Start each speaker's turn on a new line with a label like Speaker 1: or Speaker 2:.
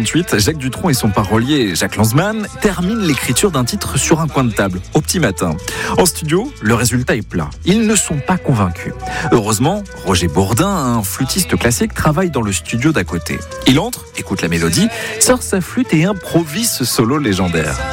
Speaker 1: 1958, Jacques Dutronc et son parolier Jacques Lanzmann terminent l'écriture d'un titre sur un coin de table, au petit matin. En studio, le résultat est plat. Ils ne sont pas convaincus. Heureusement, Roger Bourdin, un flûtiste classique, travaille dans le studio d'à côté. Il entre, écoute la mélodie, sort sa flûte et improvise ce solo légendaire.